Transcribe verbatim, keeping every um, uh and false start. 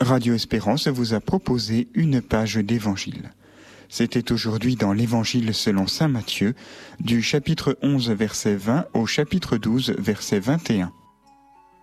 Radio Espérance vous a proposé une page d'évangile. C'était aujourd'hui dans l'Évangile selon saint Matthieu, du chapitre onze, verset vingt au chapitre douze, verset vingt et un.